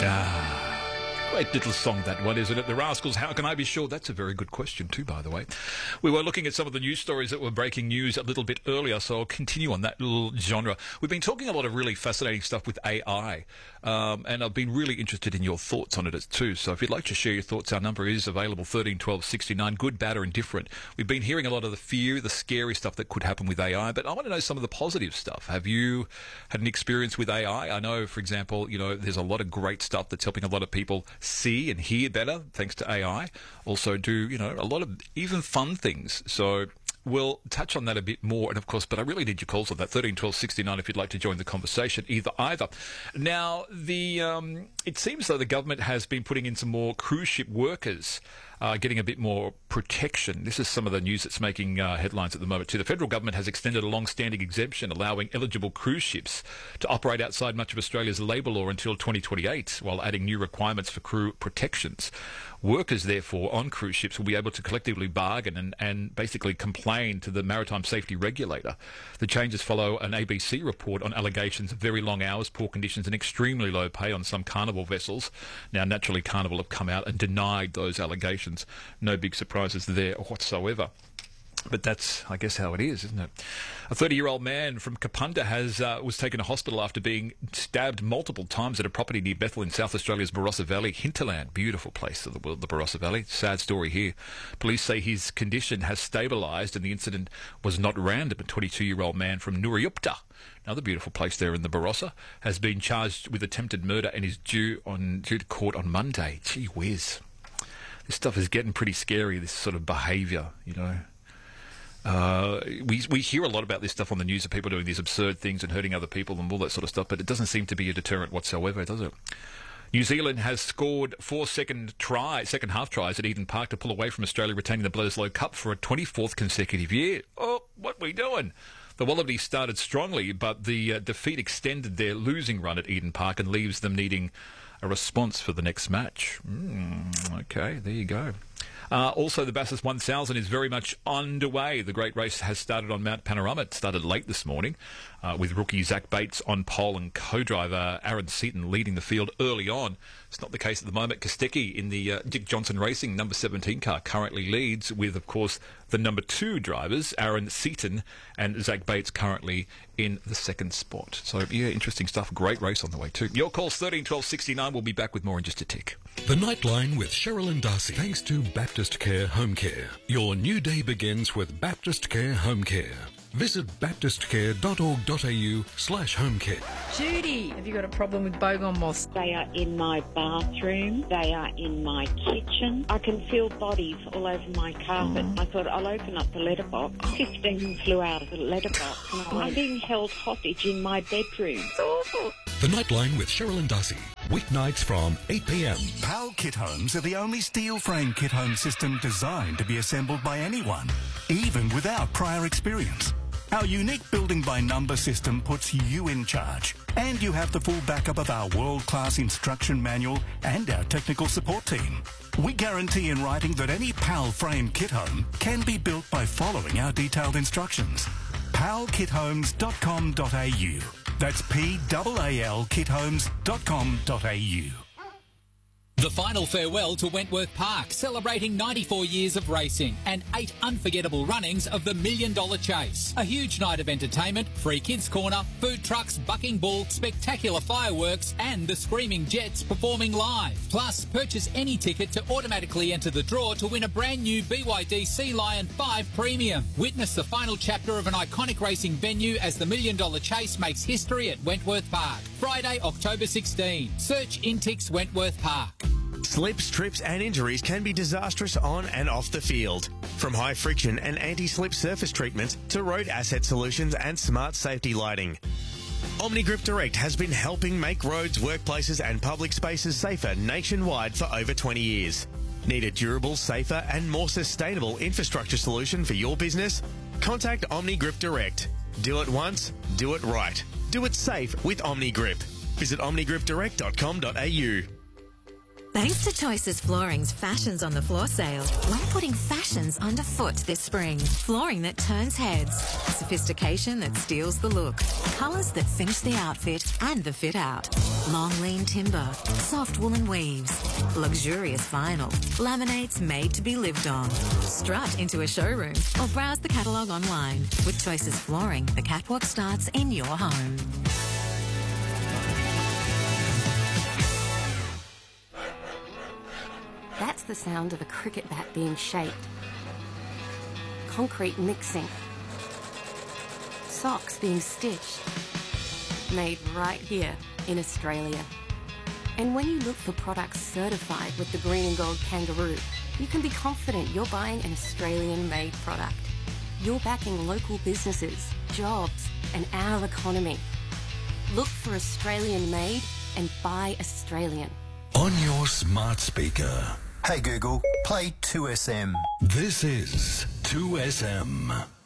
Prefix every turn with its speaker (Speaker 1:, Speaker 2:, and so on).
Speaker 1: Great little song, that one, isn't it? The Rascals, How Can I Be Sure? That's a very good question too, by the way. We were looking at some of the news stories that were breaking news a little bit earlier, so I'll continue on that little genre. We've been talking a lot of really fascinating stuff with AI, and I've been really interested in your thoughts on it too. So if you'd like to share your thoughts, our number is available, 13 12 69, good, bad or indifferent. We've been hearing a lot of the fear, the scary stuff that could happen with AI, but I want to know some of the positive stuff. Have you had an experience with AI? I know, for example, there's a lot of great stuff that's helping a lot of people see and hear better thanks to AI. Also do, a lot of even fun things. So we'll touch on that a bit more. And of course, but I really need your calls on that, 13 12 69, if you'd like to join the conversation, either. Now, it seems though the government has been putting in some more cruise ship workers, getting a bit more protection. This is some of the news that's making headlines at the moment too. The federal government has extended a long-standing exemption allowing eligible cruise ships to operate outside much of Australia's labour law until 2028, while adding new requirements for crew protections. Workers, therefore, on cruise ships will be able to collectively bargain and basically complain to the Maritime Safety Regulator. The changes follow an ABC report on allegations of very long hours, poor conditions and extremely low pay on some Carnival vessels. Now, naturally, Carnival have come out and denied those allegations. No big surprises there whatsoever. But that's, I guess, how it is, isn't it? A 30-year-old man from Kapunda was taken to hospital after being stabbed multiple times at a property near Bethel in South Australia's Barossa Valley hinterland. Beautiful place of the world, the Barossa Valley. Sad story here. Police say his condition has stabilised and the incident was not random. A 22-year-old man from Nurayupta, another beautiful place there in the Barossa, has been charged with attempted murder and is due to court on Monday. Gee whiz. This stuff is getting pretty scary, this sort of behaviour, We hear a lot about this stuff on the news of people doing these absurd things and hurting other people and all that sort of stuff, but it doesn't seem to be a deterrent whatsoever, does it? New Zealand has scored 4 second-half tries at Eden Park to pull away from Australia, retaining the Bledisloe Cup for a 24th consecutive year. Oh, what are we doing? The Wallabies started strongly, but the defeat extended their losing run at Eden Park and leaves them needing a response for the next match. Okay, there you go. Also, the Bathurst 1000 is very much underway. The great race has started on Mount Panorama. It started late this morning with rookie Zach Bates on pole and co-driver Aaron Seaton leading the field early on. It's not the case at the moment. Kostecki in the Dick Johnson Racing number 17 car currently leads with, of course, the number 2 drivers, Aaron Seaton and Zach Bates, currently in the second spot. So, yeah, interesting stuff. Great race on the way too. Your call's 13 12 69. We'll be back with more in just a tick.
Speaker 2: The Nightline with Cheryl and Darcy. Thanks to Baptist Care Home Care. Your new day begins with Baptist Care Home Care. Visit baptistcare.org.au/home care.
Speaker 3: Judy, have you got a problem with bogon moths?
Speaker 4: They are in my bathroom. They are in my kitchen. I can feel bodies all over my carpet. I thought I'll open up the letterbox. 15 flew out of the letterbox. And I'm being held hostage in my bedroom. It's awful.
Speaker 2: The Nightline with Cheryl and Darcy. Weeknights from 8 p.m.
Speaker 5: PAL kit homes are the only steel frame kit home system designed to be assembled by anyone, even without prior experience. Our unique building by number system puts you in charge, and you have the full backup of our world-class instruction manual and our technical support team. We guarantee in writing that any PAL frame kit home can be built by following our detailed instructions. palkithomes.com.au. That's PAL kithomes.com.au.
Speaker 6: The final farewell to Wentworth Park, celebrating 94 years of racing and 8 unforgettable runnings of the $1 Million Chase. A huge night of entertainment, free kids corner, food trucks, bucking bull, spectacular fireworks and the Screaming Jets performing live. Plus, purchase any ticket to automatically enter the draw to win a brand new BYD Sea Lion 5 Premium. Witness the final chapter of an iconic racing venue as the $1 Million Chase makes history at Wentworth Park. Friday, October 16. Search Intix Wentworth Park.
Speaker 7: Slips, trips and injuries can be disastrous on and off the field. From high friction and anti-slip surface treatments to road asset solutions and smart safety lighting. OmniGrip Direct has been helping make roads, workplaces and public spaces safer nationwide for over 20 years. Need a durable, safer and more sustainable infrastructure solution for your business? Contact OmniGrip Direct. Do it once, do it right. Do it safe with OmniGrip. Visit omnigripdirect.com.au.
Speaker 8: Thanks to Choices Flooring's Fashions on the Floor sale, we're putting fashions underfoot this spring. Flooring that turns heads, sophistication that steals the look, colours that finish the outfit and the fit out. Long lean timber, soft woolen weaves, luxurious vinyl, laminates made to be lived on. Strut into a showroom or browse the catalogue online. With Choices Flooring, the catwalk starts in your home.
Speaker 9: That's the sound of a cricket bat being shaped. Concrete mixing. Socks being stitched. Made right here in Australia. And when you look for products certified with the Green and Gold Kangaroo, you can be confident you're buying an Australian-made product. You're backing local businesses, jobs, and our economy. Look for Australian-made and buy Australian.
Speaker 2: On your smart speaker.
Speaker 10: Hey Google, play 2SM.
Speaker 2: This is 2SM.